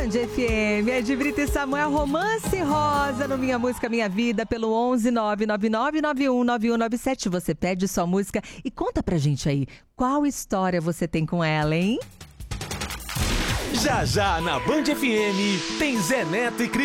Band FM, é de Brito e Samuel, Romance Rosa no Minha Música Minha Vida, pelo 11 999919197. Você pede sua música e conta pra gente aí, qual história você tem com ela, hein? Já já na Band FM tem Zé Neto e Cris.